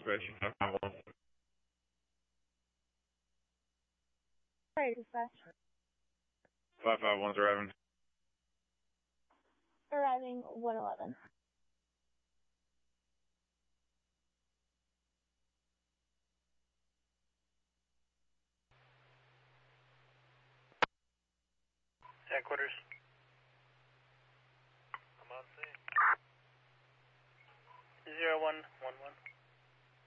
reservation 551. Sorry, dispatch. 551's arriving. Arriving 111. Headquarters. I'm on scene. 0111.